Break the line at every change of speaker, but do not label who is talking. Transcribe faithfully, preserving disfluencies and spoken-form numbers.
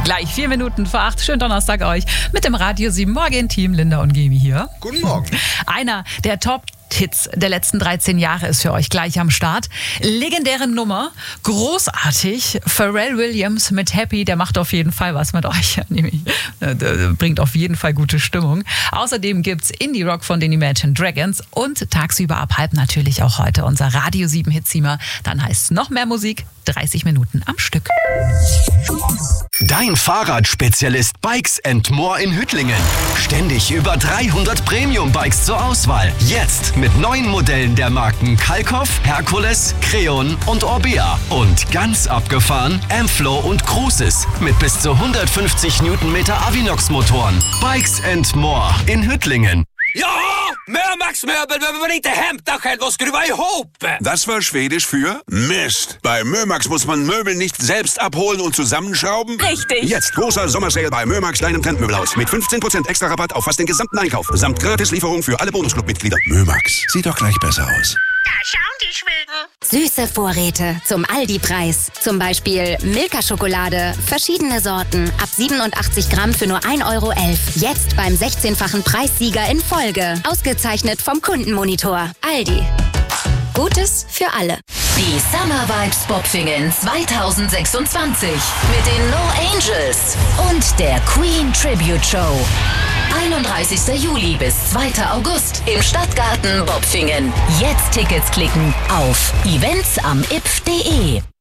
Gleich vier Minuten vor acht. Schönen Donnerstag euch mit dem Radio sieben Morgen-Team. Linda und Gemi hier.
Guten Morgen.
Einer der Top Hits der letzten dreizehn Jahre ist für euch gleich am Start. Legendäre Nummer, großartig. Pharrell Williams mit Happy, der macht auf jeden Fall was mit euch. Der bringt auf jeden Fall gute Stimmung. Außerdem gibt's Indie-Rock von den Imagine Dragons und tagsüber ab halb natürlich auch heute unser Radio sieben Hitzimmer. Dann heißt noch mehr Musik, dreißig Minuten am Stück.
Dein Fahrradspezialist Bikes and More in Hüttlingen. Ständig über dreihundert Premium-Bikes zur Auswahl. Jetzt mit neuen Modellen der Marken Kalkoff, Herkules, Creon und Orbea. Und ganz abgefahren Ampflow und Cruises mit bis zu hundertfünfzig Newtonmeter Avinox-Motoren. Bikes and More in Hüttlingen.
Ja, Mömax-Möbel behöver man inte hämta själv och skruva ihop.
Das war Schwedisch für Mist. Bei Mömax muss man Möbel nicht selbst abholen und zusammenschrauben.
Richtig.
Jetzt großer Sommersale bei Mömax, deinem Trendmöbelhaus. Mit fünfzehn Prozent extra Rabatt auf fast den gesamten Einkauf. Samt Gratislieferung für alle Bonusclub-Mitglieder. Mömax, sieht doch gleich besser aus.
Da schauen die Schweden.
Süße Vorräte zum Aldi-Preis. Zum Beispiel Milka-Schokolade, verschiedene Sorten, ab siebenundachtzig Gramm für nur ein Euro elf. Jetzt beim sechzehnfachen Preissieger in Folge. Ausgezeichnet vom Kundenmonitor. Aldi. Gutes für alle.
Die Summer Vibes Bopfingen zwanzig sechsundzwanzig mit den No Angels und der Queen Tribute Show. einunddreißigster Juli bis zweiter August im Stadtgarten Bopfingen. Jetzt Tickets klicken auf events am i p f punkt de.